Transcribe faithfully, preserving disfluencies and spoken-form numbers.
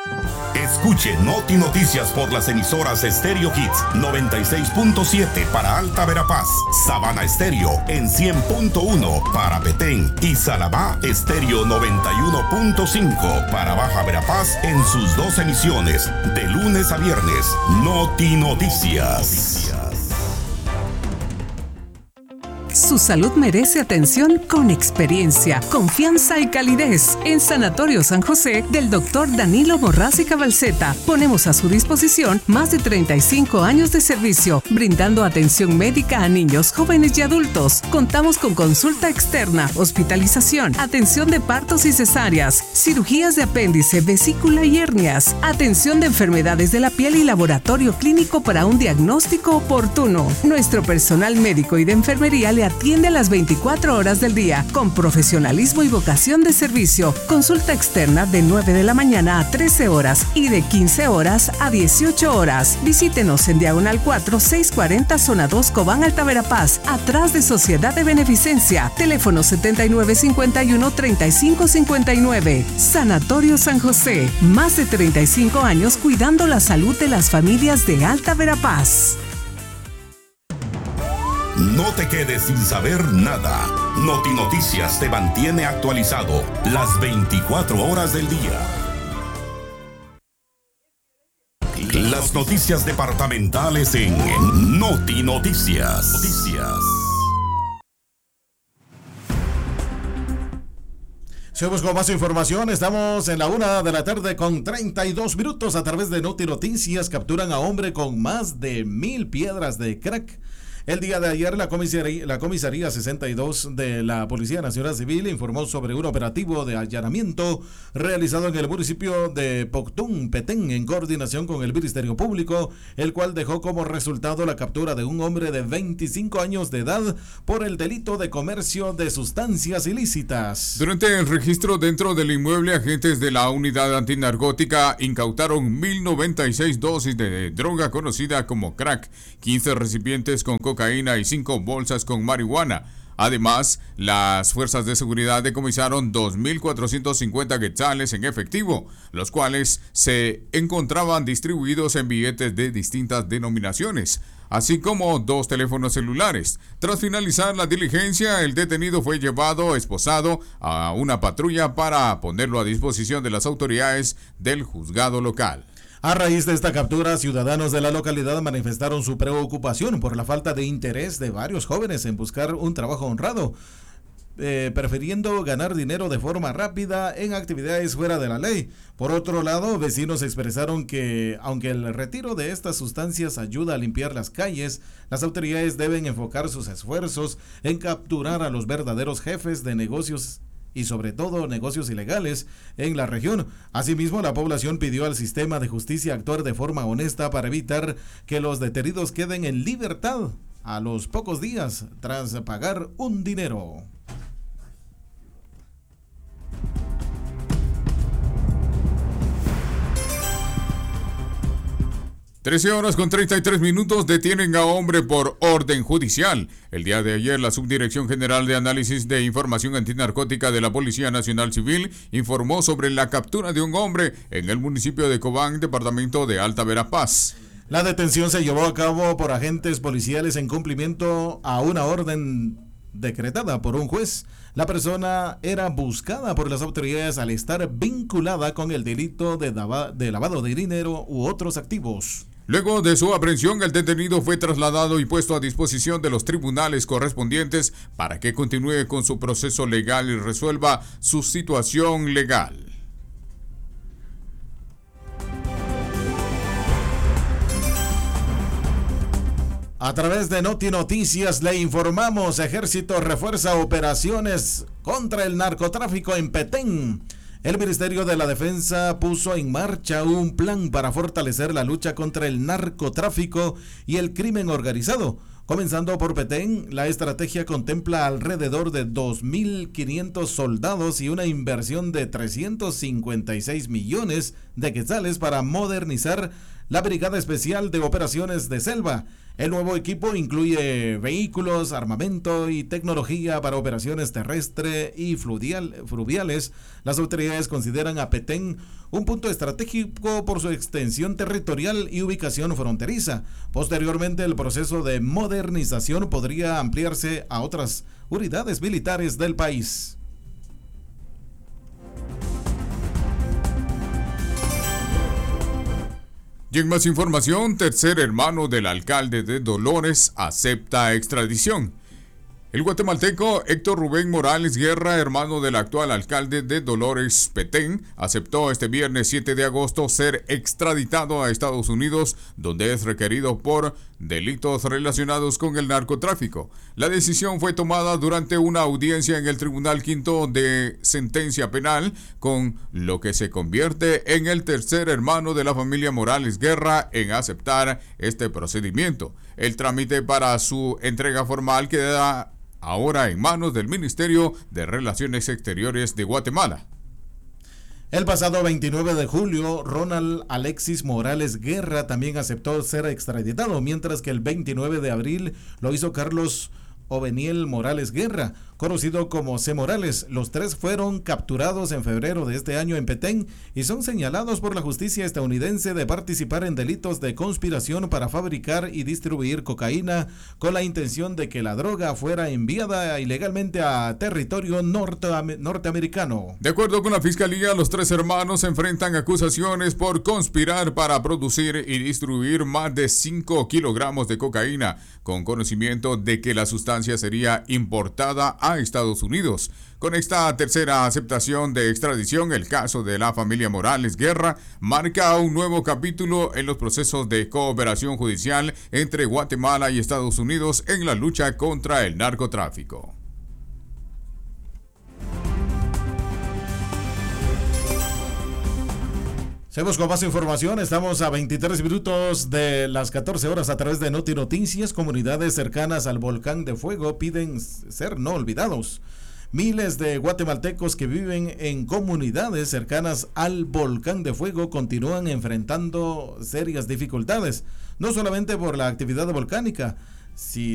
Escuche Noti Noticias por las emisoras Stereo Hits noventa y seis punto siete para Alta Verapaz, Sabana Estéreo en cien punto uno para Petén y Salabá Estéreo noventa y uno punto cinco para Baja Verapaz en sus dos emisiones de lunes a viernes. Noti Noticias. Su salud merece atención con experiencia, confianza y calidez. En Sanatorio San José del doctor Danilo Morraz y Cabalceta ponemos a su disposición más de treinta y cinco años de servicio, brindando atención médica a niños, jóvenes y adultos. Contamos con consulta externa, hospitalización, atención de partos y cesáreas, cirugías de apéndice, vesícula y hernias, atención de enfermedades de la piel y laboratorio clínico para un diagnóstico oportuno. Nuestro personal médico y de enfermería le atiende a las veinticuatro horas del día, con profesionalismo y vocación de servicio. Consulta externa de nueve de la mañana a trece horas y de quince horas a dieciocho horas. Visítenos en Diagonal cuatro, seiscientos cuarenta, Zona dos, Cobán, Alta Verapaz, atrás de Sociedad de Beneficencia. Teléfono setenta y nueve cincuenta y uno, treinta y cinco cincuenta y nueve. Sanatorio San José, más de treinta y cinco años cuidando la salud de las familias de Alta Verapaz. No te quedes sin saber nada. Noti Noticias te mantiene actualizado las veinticuatro horas del día. Las noticias departamentales en Noti Noticias. Noticias. Seguimos con más información. Estamos en la una de la tarde con treinta y dos minutos a través de Noti Noticias. Capturan a hombre con más de mil piedras de crack. El día de ayer, la comisaría, la comisaría sesenta y dos de la Policía Nacional Civil informó sobre un operativo de allanamiento realizado en el municipio de Poctún, Petén, en coordinación con el Ministerio Público, el cual dejó como resultado la captura de un hombre de veinticinco años de edad por el delito de comercio de sustancias ilícitas. Durante el registro dentro del inmueble, agentes de la unidad antinarcótica incautaron mil noventa y seis dosis de droga conocida como crack, quince recipientes con cocaína y cinco bolsas con marihuana. Además, las fuerzas de seguridad decomisaron dos mil cuatrocientos cincuenta quetzales en efectivo, los cuales se encontraban distribuidos en billetes de distintas denominaciones, así como dos teléfonos celulares. Tras finalizar la diligencia, el detenido fue llevado esposado a una patrulla para ponerlo a disposición de las autoridades del juzgado local. A raíz de esta captura, ciudadanos de la localidad manifestaron su preocupación por la falta de interés de varios jóvenes en buscar un trabajo honrado, eh, prefiriendo ganar dinero de forma rápida en actividades fuera de la ley. Por otro lado, vecinos expresaron que, aunque el retiro de estas sustancias ayuda a limpiar las calles, las autoridades deben enfocar sus esfuerzos en capturar a los verdaderos jefes de negocios y sobre todo negocios ilegales en la región. Asimismo, la población pidió al sistema de justicia actuar de forma honesta para evitar que los detenidos queden en libertad a los pocos días tras pagar un dinero. trece horas con treinta y tres minutos. Detienen a hombre por orden judicial. El día de ayer, la Subdirección General de Análisis de Información Antinarcótica de la Policía Nacional Civil informó sobre la captura de un hombre en el municipio de Cobán, departamento de Alta Verapaz. La detención se llevó a cabo por agentes policiales en cumplimiento a una orden decretada por un juez. La persona era buscada por las autoridades al estar vinculada con el delito de, dava- de lavado de dinero u otros activos. Luego de su aprehensión, el detenido fue trasladado y puesto a disposición de los tribunales correspondientes para que continúe con su proceso legal y resuelva su situación legal. A través de Noti Noticias le informamos: Ejército refuerza operaciones contra el narcotráfico en Petén. El Ministerio de la Defensa puso en marcha un plan para fortalecer la lucha contra el narcotráfico y el crimen organizado. Comenzando por Petén, la estrategia contempla alrededor de dos mil quinientos soldados y una inversión de trescientos cincuenta y seis millones de quetzales para modernizar la Brigada Especial de Operaciones de Selva. El nuevo equipo incluye vehículos, armamento y tecnología para operaciones terrestres y fluvial, fluviales. Las autoridades consideran a Petén un punto estratégico por su extensión territorial y ubicación fronteriza. Posteriormente, el proceso de modernización podría ampliarse a otras unidades militares del país. Y en más información, tercer hermano del alcalde de Dolores acepta extradición. El guatemalteco Héctor Rubén Morales Guerra, hermano del actual alcalde de Dolores, Petén, aceptó este viernes siete de agosto ser extraditado a Estados Unidos, donde es requerido por delitos relacionados con el narcotráfico. La decisión fue tomada durante una audiencia en el Tribunal Quinto de Sentencia Penal, con lo que se convierte en el tercer hermano de la familia Morales Guerra en aceptar este procedimiento. El trámite para su entrega formal queda ahora en manos del Ministerio de Relaciones Exteriores de Guatemala. El pasado veintinueve de julio, Ronald Alexis Morales Guerra también aceptó ser extraditado, mientras que el veintinueve de abril lo hizo Carlos Oveniel Morales Guerra, conocido como C. Morales. Los tres fueron capturados en febrero de este año en Petén y son señalados por la justicia estadounidense de participar en delitos de conspiración para fabricar y distribuir cocaína con la intención de que la droga fuera enviada ilegalmente a territorio norte norteamericano. De acuerdo con la fiscalía, los tres hermanos enfrentan acusaciones por conspirar para producir y distribuir más de cinco kilogramos de cocaína, con conocimiento de que la sustancia sería importada a Estados Unidos. Con esta tercera aceptación de extradición, el caso de la familia Morales Guerra marca un nuevo capítulo en los procesos de cooperación judicial entre Guatemala y Estados Unidos en la lucha contra el narcotráfico. Seguimos con más información. Estamos a veintitrés minutos de las catorce horas a través de Noti Noticias. Comunidades cercanas al volcán de fuego piden ser no olvidados. Miles de guatemaltecos que viven en comunidades cercanas al volcán de fuego continúan enfrentando serias dificultades, no solamente por la actividad volcánica, sino